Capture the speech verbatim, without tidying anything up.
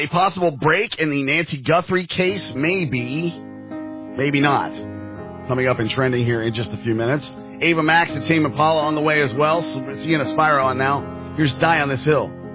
A possible break in the Nancy Guthrie case? Maybe. Maybe not. Coming up and trending here in just a few minutes. Ava Max and Tame Impala on the way as well. So we're seeing a spiral on now. Here's Die on This Hill.